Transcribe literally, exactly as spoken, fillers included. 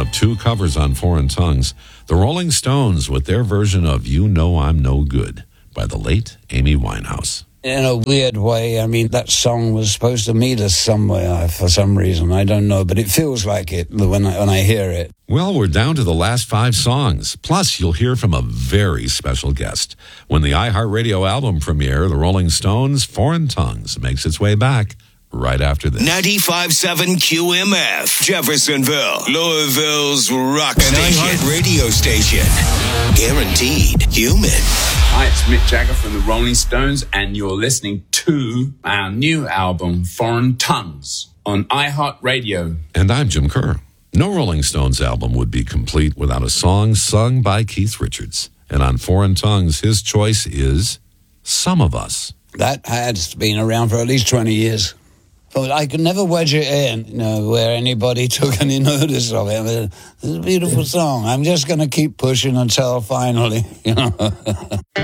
of two covers on Foreign Tongues. The Rolling Stones with their version of You Know I'm No Good by the late Amy Winehouse. In a weird way, I mean, that song was supposed to meet us somewhere for some reason. I don't know, but it feels like it when I, when I hear it. Well, we're down to the last five songs. Plus, you'll hear from a very special guest. When the iHeartRadio album premiere, the Rolling Stones' Foreign Tongues makes its way back right after this. ninety-five point seven Q M F, Jeffersonville, Louisville's rock An station. iHeart radio station. Guaranteed human. Hi, it's Mick Jagger from the Rolling Stones, and you're listening to our new album, Foreign Tongues, on iHeartRadio. And I'm Jim Kerr. No Rolling Stones album would be complete without a song sung by Keith Richards. And on Foreign Tongues, his choice is Some of Us. That has been around for at least twenty years. But I could never wedge it in, you know, where anybody took any notice of it. It's a beautiful song. I'm just going to keep pushing until finally, you know.